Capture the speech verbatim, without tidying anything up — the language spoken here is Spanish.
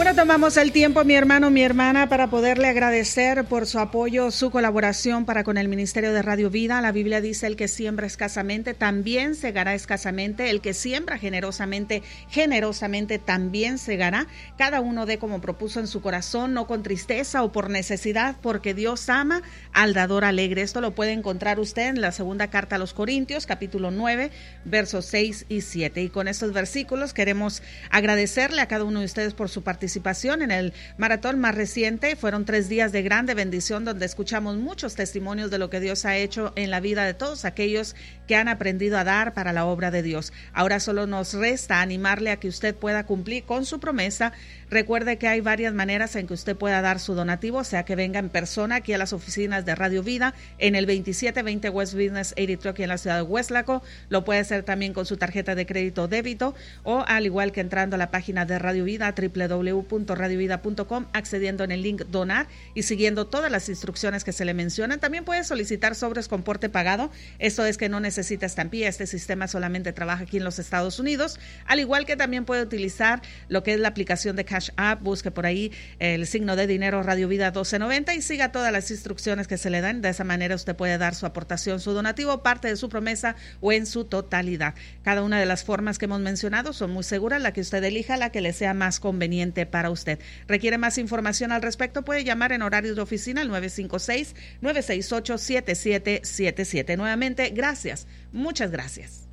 Bueno, tomamos el tiempo, mi hermano, mi hermana, para poderle agradecer por su apoyo, su colaboración para con el Ministerio de Radio Vida. La Biblia dice: el que siembra escasamente, también segará escasamente. El que siembra generosamente, generosamente también segará. Cada uno dé como propuso en su corazón, no con tristeza o por necesidad, porque Dios ama al dador alegre. Esto lo puede encontrar usted en la segunda carta a los Corintios, capítulo nueve, versos seis y siete. Y con estos versículos queremos agradecerle a cada uno de ustedes por su participación en el maratón más reciente. Fueron tres días de grande bendición, donde escuchamos muchos testimonios de lo que Dios ha hecho en la vida de todos aquellos que han aprendido a dar para la obra de Dios. Ahora solo nos resta animarle a que usted pueda cumplir con su promesa. Recuerde que hay varias maneras en que usted pueda dar su donativo, sea que venga en persona aquí a las oficinas de Radio Vida en el veintisiete veinte West Business ochenta y tres aquí en la ciudad de Westlaco. Lo puede hacer también con su tarjeta de crédito o débito, o al igual que entrando a la página de Radio Vida, doble u doble u doble u punto radio vida punto com, accediendo en el link donar y siguiendo todas las instrucciones que se le mencionan. También puede solicitar sobres con porte pagado. Esto es que no necesita estampilla. Este sistema solamente trabaja aquí en los Estados Unidos. Al igual que también puede utilizar lo que es la aplicación de Cash App. Busque por ahí el signo de dinero Radio Vida doce noventa y siga todas las instrucciones que se le dan. De esa manera usted puede dar su aportación, su donativo, parte de su promesa o en su totalidad. Cada una de las formas que hemos mencionado son muy seguras. La que usted elija, la que le sea más conveniente para usted. ¿Requiere más información al respecto? Puede llamar en horarios de oficina al nueve cinco seis, nueve seis ocho, siete siete siete siete. Nuevamente, gracias. Muchas gracias.